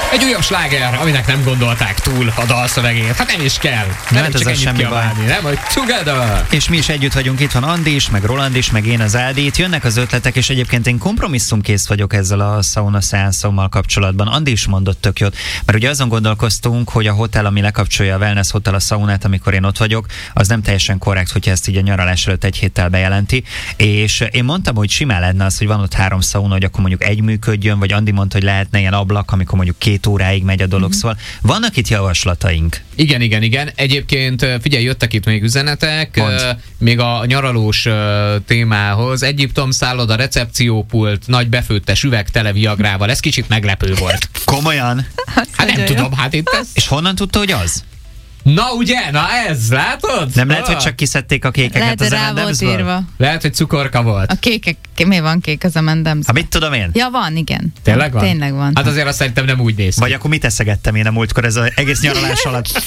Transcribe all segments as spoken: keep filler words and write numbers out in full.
Egy újabb sláger, aminek nem gondolták túl a dalszövegét. Hát nem is kell. Nem, nem csak ennyit semmi kiabálni, nem? Hogy together. És mi is együtt vagyunk, itt van Andi is, meg Roland is, meg én az Ádi. Itt jönnek az ötletek, és egyébként én kompromisszumkész vagyok ezzel a sauna szeánszommal kapcsolatban. Andi is mondott tök jót, mert ugye azon gondolkoztunk, hogy a hotel, ami lekapcsolja a wellness hotel a szaunát, amikor én ott vagyok, az nem teljesen korrekt, hogyha ezt így a nyaralás előtt egy héttel bejelenti. És én mondtam, hogy simán lenne az, hogy van ott három szauna, hogy akkor mondjuk egy működjön, vagy Andi mondta, hogy lehetne ilyen ablak, amikor mondjuk két óráig megy a dolog. Mm-hmm. Szóval vannak itt javaslataink. Igen, igen, igen. Egyébként figyelj, jöttek itt még üzenetek, uh, még a nyaralós uh, témához. Egyiptom szálloda, recepciópult, nagy befőttes üveg tele viagrával. Ez kicsit meglepő volt. Komolyan? Hát nem tudom, hát itt ez. És honnan tudta, hogy az? Na ugye, na ez, látod? Nem lehet, hogy csak kiszedték a kékeket lehet, az em and emsből? Lehet, hogy cukorka volt. A kékek, mi van kék az em and emsből? Ha mit tudom én? Ja, van, igen. Tényleg van? Tényleg van. Hát azért azt szerintem nem úgy néz. Vagy akkor mit eszegettem én a múltkor ez az egész nyaralás alatt?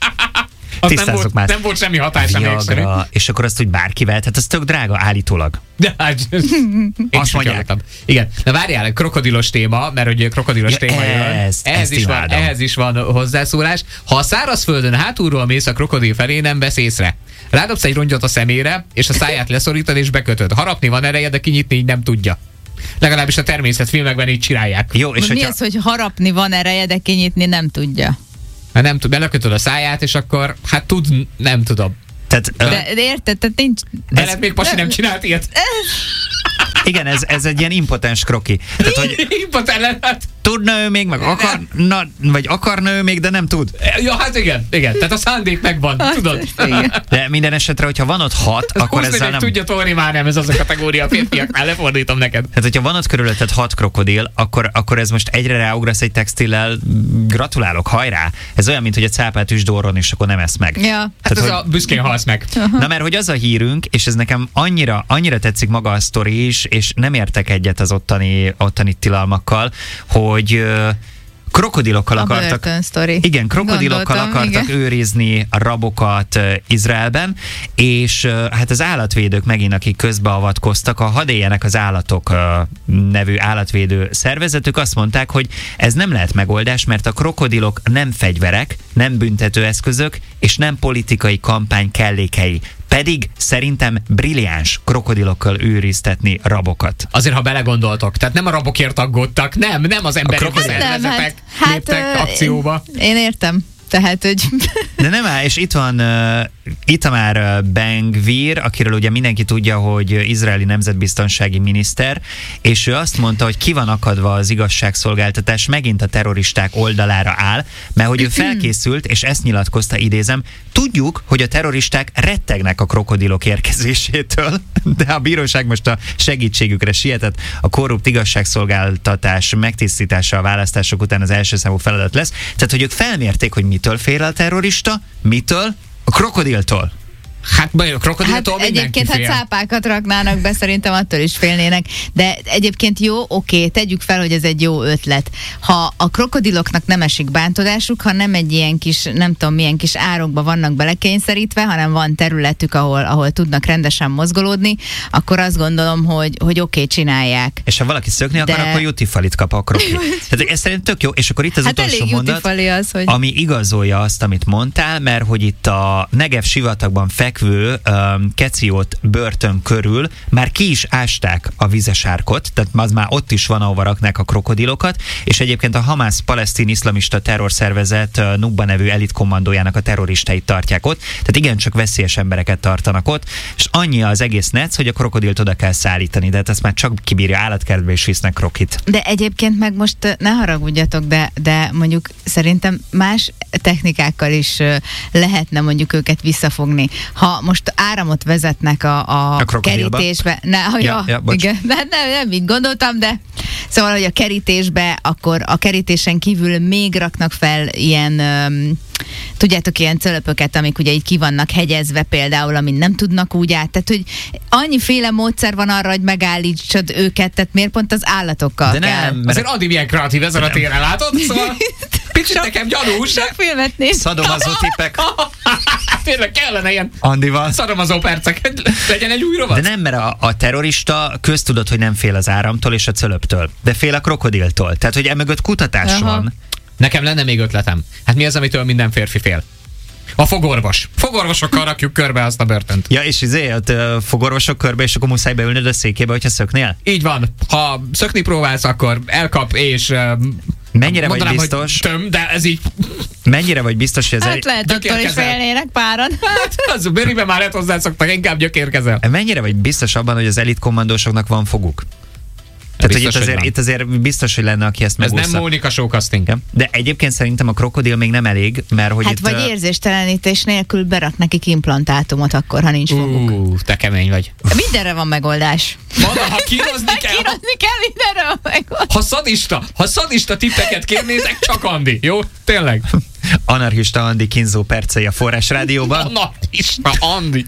Nem volt, már. Nem volt semmi hatása még. És akkor azt úgy bárki vehet, hát ez tök drága állítólag. De hát, azt mondják. Igen. Na várjál, krokodilos téma, mert hogy krokodilos ja, téma jön. Ez, ehhez, is van, ehhez is van hozzászólás. Ha a szárazföldön hátulról mész a krokodil felé, nem vesz észre. Rádobsz egy rongyot a szemére, és a száját leszorítod és bekötöd. Harapni van ereje, de kinyitni így nem tudja. Legalábbis a természetfilmekben így csinálják. Jó, és mi hogyha... ez, hogy harapni van ereje, de kinyitni nem tudja? Hát nem tud, belekötöd a száját, és akkor hát tud, nem tudom. Tehát, de, de érted, tehát nincs... De ez... még pasi nem csinált ilyet. Igen, ez, ez egy ilyen impotens kroki. Tehát, hogy impotens hát. Tudna ő még, meg akarna, vagy akarna ő még, de nem tud. Ja, hát igen, igen. Tehát a szándék megvan, hát, tudod. Igen. De minden esetre, hogyha van ott hat, ez akkor ezzel nem... Tudja tolni már nem, ez az a kategória, a férfiaknál lefordítom neked. Tehát, hogyha van ott körülötted hat krokodil, akkor, akkor ez most egyre ráugrasz egy textillel, gratulálok, hajrá! Ez olyan, mint hogy a cápát üsd orron, és akkor nem esz meg. Ja. Hát tehát, ez hogy... a büszkén halsz meg. Na, mert hogy az a hírünk, és ez nekem annyira, annyira tetszik maga a sztori is, és nem értek egyet az ottani, ottani tilalmakkal, hogy krokodilokkal a akartak. Igen, krokodilokkal Gondoltam, akartak igen. őrizni a rabokat uh, Izraelben, és uh, hát az állatvédők megint, akik közbeavatkoztak, a Hadd éljenek az állatok uh, nevű állatvédő szervezetük azt mondták, hogy ez nem lehet megoldás, mert a krokodilok nem fegyverek, nem büntetőeszközök, és nem politikai kampány kellékei. Pedig szerintem brilliáns krokodilokkal őriztetni rabokat. Azért, ha belegondoltok, tehát nem a rabokért aggódtak, nem, nem az emberi szervezetek hát, léptek hát, akcióba. Én, én értem. Tehát, hogy... De nem áll, és itt van uh, Itamar uh, Ben-Gvir, akiről ugye mindenki tudja, hogy izraeli nemzetbiztonsági miniszter, és ő azt mondta, hogy ki van akadva az igazságszolgáltatás, megint a terroristák oldalára áll, mert hogy ő felkészült, és ezt nyilatkozta, idézem, tudjuk, hogy a terroristák rettegnek a krokodilok érkezésétől, de a bíróság most a segítségükre sietett, a korrupt igazságszolgáltatás megtisztítása a választások után az első számú feladat lesz. Tehát, hogy ők felmérték, hogy mitől fél a terrorista, mitől? A krokodiltól. Hát a krokodiltól hát egyébként, ha cápákat raknának be, szerintem attól is félnének. De egyébként jó, oké, tegyük fel, hogy ez egy jó ötlet. Ha a krokodiloknak nem esik bántodásuk, ha nem egy ilyen kis, nem tudom milyen kis árokba vannak belekényszerítve, hanem van területük, ahol, ahol tudnak rendesen mozgolódni, akkor azt gondolom, hogy, hogy oké, csinálják. És ha valaki szökni akar, de... akkor jutifalit kap a kroki. Tehát ez szerint tök jó, és akkor itt az hát utolsó mondat, az, hogy... ami igazolja azt, amit mondtál, mert hogy itt a Negev sivatagban fekvő um, Keciot börtön körül már ki is ásták a vizesárkot, tehát az már ott is van, ahova raknák a krokodilokat, és egyébként a Hamász palesztin iszlamista terrorszervezet uh, Nukba nevű elitkommandójának a terroristáit tartják ott, tehát igencsak veszélyes embereket tartanak ott, és annyi az egész nec, hogy a krokodilt oda kell szállítani, de hát ezt már csak kibírja állatkertbe, és visznek krokit. De egyébként meg most ne haragudjatok, de, de mondjuk szerintem más technikákkal is lehetne mondjuk őket visszafogni. Ha most áramot vezetnek a, a, a kerítésbe, ne, ja, ja, ja, igen, nem, nem, nem így gondoltam, de szóval, hogy a kerítésbe, akkor a kerítésen kívül még raknak fel ilyen um, tudjátok, ilyen cölöpöket, amik ugye így ki vannak hegyezve például, amin nem tudnak úgy át. Tehát, hogy annyiféle módszer van arra, hogy megállítsad őket, tehát miért pont az állatokkal de kell? nem, mert... Azért Adi milyen kreatív ezen a téren, látod? Szóval picit sok, nekem gyanús. Sok filmet néz. Szadomazó tippek. Tényleg kellene ilyen Andival. Szadomazó percek, legyen egy új rovat. De nem, mert a, a terrorista köztudott, hogy nem fél az áramtól és a cölöptől, de fél a krokodiltól. Tehát, hogy emögött kutatás Aha. van. Nekem lenne még ötletem. Hát mi az, amitől minden férfi fél? A fogorvos. Fogorvosokkal rakjuk körbe azt a börtönt. Ja, és izé, ott uh, fogorvosok körbe, és akkor muszáj beülnöd a székébe, hogyha szöknél? Így van. Ha szökni próbálsz, akkor elkap, és... Uh, mennyire mondanám, vagy biztos? Töm, de ez így... Mennyire vagy biztos, hogy ez... Hát egy... lehet, attól is félnének páran. Hát, az bőriben már lehet hozzászoktak, inkább gyökérkezel. Mennyire vagy biztos abban, hogy az elitkommandósoknak van foguk? Tehát, biztos, hogy itt azért, itt azért biztos, hogy lenne, aki ezt megúszta. Ez nem múlik a showcasting. Ja. De egyébként szerintem a krokodil még nem elég, mert hogy hát itt... vagy uh... érzéstelenítés nélkül berak nekik implantátumot akkor, ha nincs foguk. Ú, te kemény vagy. Mindenre van megoldás. Mondd, ha kínozni kell... kínozni kell, mindenre van megoldás. Ha szadista, ha szadista tippeket kérnétek, csak Andi, jó? Tényleg. Anarchista Andi kínzó percei a Forrás Rádióban. Anarchista Andi.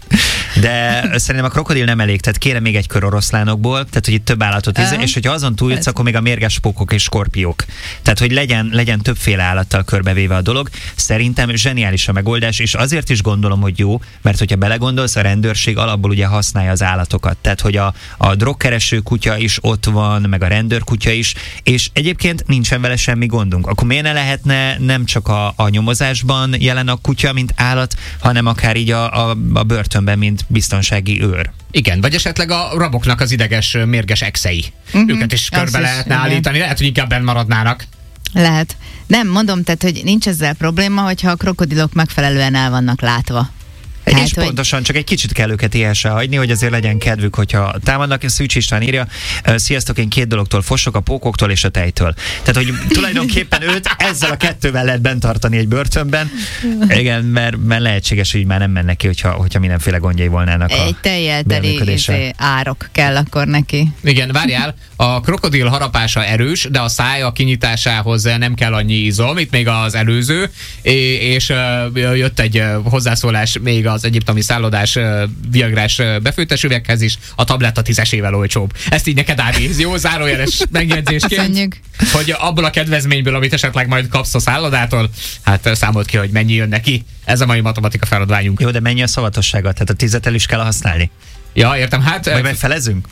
De szerintem a krokodil nem elég, tehát kéne még egy kör oroszlánokból, tehát hogy itt több állatot ízzel, és hogyha azon túljutsz, akkor még a mérges pókok és skorpiók. Tehát, hogy legyen, legyen többféle állattal körbevéve a dolog. Szerintem zseniális a megoldás, és azért is gondolom, hogy jó, mert hogyha belegondolsz, a rendőrség alapból ugye használja az állatokat. Tehát, hogy a, a drogkereső kutya is ott van, meg a rendőrkutya is, és egyébként nincsen vele semmi gondunk. Akkor miért ne lehetne nem csak a, a nyomozásban jelen a kutya, mint állat, hanem akár így a, a, a börtönben, mint biztonsági őr. Igen, vagy esetleg a raboknak az ideges, mérges exei. Uh-huh. Őket is körbe Azt lehetne is, állítani, lehet, hogy inkább benn maradnának. Lehet. Nem, mondom, tehát, hogy nincs ezzel probléma, hogyha a krokodilok megfelelően el vannak látva. Hát, és hogy... pontosan, csak egy kicsit kell őket ilyesre hagyni, hogy azért legyen kedvük, hogyha támadnak. Szűcs István írja, sziasztok, én két dologtól fosok, a pókoktól és a tejtől. Tehát, hogy tulajdonképpen őt ezzel a kettővel lehet bent tartani egy börtönben. Igen, mert, mert lehetséges, hogy már nem mennek ki, hogyha, hogyha mindenféle gondjai volnának a egy tejjel teli izé, árok kell akkor neki. Igen, várjál, a krokodil harapása erős, de a szája kinyitásához nem kell annyi izom, itt még az előző, és jött egy hozzászólás még az egyiptomi szállodás viagrás befőttes üveghez is, a tabletta tízesével olcsóbb. Ezt így neked árvíz, jó? Zárójeles megjegyzésként, hogy abból a kedvezményből, amit esetleg majd kapsz a szállodától, hát számolt ki, hogy mennyi jön neki. Ez a mai matematika feladványunk. Jó, de mennyi a szavatossága? Tehát a tízet el is kell használni. Ja, értem, hát... Vagy megfelezünk?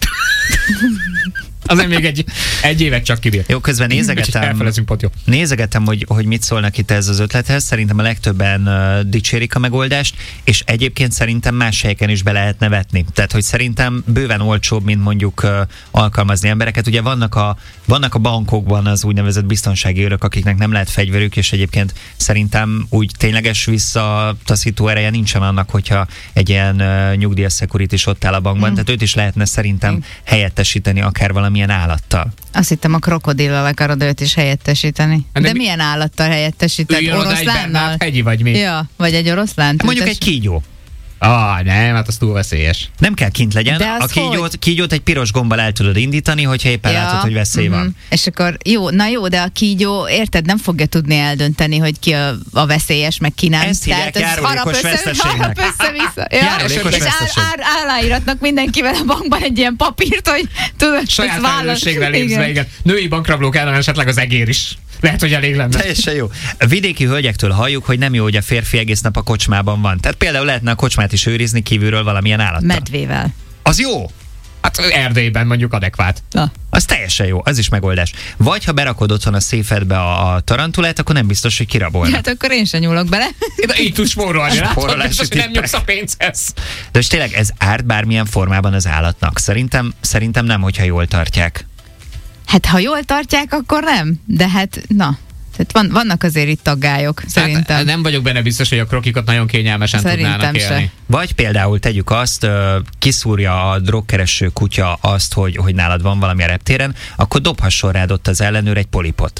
Azért még egy, egy évet csak kibír. Jó, közben nézegetem, pont, jó. nézegetem hogy, hogy mit szólnak itt ez az ötlethez. Szerintem a legtöbben uh, dicsérik a megoldást, és egyébként szerintem más helyeken is be lehetne vetni. Tehát, hogy szerintem bőven olcsóbb, mint mondjuk uh, alkalmazni embereket. Ugye vannak a, vannak a bankokban az úgynevezett biztonsági őrök, akiknek nem lehet fegyverük, és egyébként szerintem úgy tényleges visszataszító ereje nincsen annak, hogyha egy ilyen uh, nyugdíjas security ott áll a bankban. Mm. Tehát őt is lehetne szerintem mm. helyettesíteni akár valami milyen állattal. Azt hittem, a krokodillal akarod őt is helyettesíteni. De, De mi... milyen állattal helyettesíted? Oroszlánnal? Hegyi vagy mi? Ja, vagy egy oroszlán. Mondjuk egy kígyó. Ah, nem, hát az túl veszélyes. Nem kell kint legyen. A kígyót, kígyót egy piros gombbal el tudod indítani, hogyha éppen ja, látod, hogy veszély uh-huh. van. És akkor jó, na jó, de a kígyó, érted, nem fogja tudni eldönteni, hogy ki a, a veszélyes, meg ki nem. Ezt hívják járulékos veszteségnek. Járulékos veszteség. Aláíratnak mindenkivel a bankban egy ilyen papírt, hogy tudod, saját felelősségre lépsz be, igen. Női bankrablók ellen esetleg az egér is. Lehet, hogy elég lenne. Teljesen jó. A vidéki hölgyektől halljuk, hogy nem jó, hogy a férfi egész nap a kocsmában van. Tehát például lehetne a kocsmát is őrizni kívülről valamilyen állattal. Medvével. Az jó. Hát Erdélyben mondjuk adekvát. Na. Az teljesen jó, az is megoldás. Vagy ha berakod otthon a széfedbe a, a tarantulát, akkor nem biztos, hogy kirabolnak. Hát akkor én sem nyúlok bele. De így tudsz spórolni, látod? Biztos, hogy nem nyugsz a pénzhez. De és tényleg ez árt bármilyen formában az állatnak? Szerintem, szerintem nem, hogyha jól tartják. Hát ha jól tartják, akkor nem. De hát, na... Tehát van, vannak azért itt taggályok, szerintem. Hát, nem vagyok benne biztos, hogy a krokikat nagyon kényelmesen szerintem tudnának élni. Se. Vagy például tegyük azt, kiszúrja a drogkereső kutya azt, hogy, hogy nálad van valami a reptéren, akkor dobhasson rád ott az ellenőr egy polipot.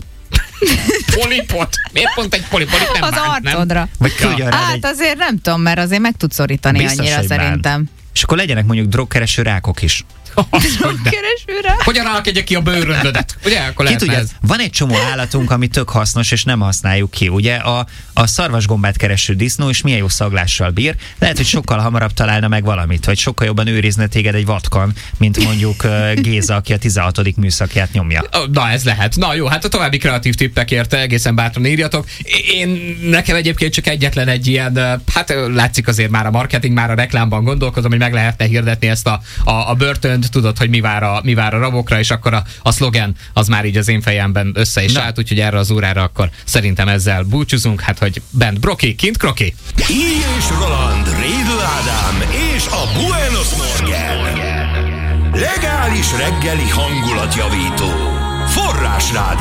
Polipot? Miért pont egy polipot? Nem az bánt, arcodra. Nem? Vagy küldjön rád hát egy... azért nem tudom, mert azért meg tud szorítani biztos, annyira szerintem. Bánt. És akkor legyenek mondjuk drogkereső rákok is. Drogkeresőre? Hogyan rákedjek ki a bőröndödet? Ugye? Akkor ki tudja, van egy csomó állatunk, ami tök hasznos, és nem használjuk ki. Ugye a, a szarvasgombát kereső disznó is milyen jó szaglással bír. Lehet, hogy sokkal hamarabb találna meg valamit, vagy sokkal jobban őrizne téged egy vatkan, mint mondjuk uh, Géza, aki a tizenhatodik műszakját nyomja. Na, ez lehet. Na jó, hát a további kreatív tippekért egészen bátran írjatok. Én nekem egyébként csak egyetlen egy ilyen, hát látszik azért már a marketing, már a reklámban gondolkozom, hogy meg lehetne hirdetni ezt a, a, a börtönt, mond, tudod, hogy mi vár a, mi vár a rabokra, és akkor a, a szlogen az már így az én fejemben össze is állt, úgyhogy erre az órára akkor szerintem ezzel búcsúzunk, hát hogy bent Broki, kint Kroki. Így és Roland, Rédl Ádám és a Buenos Morgen. Legális reggeli hangulatjavító. Forrás Rádió.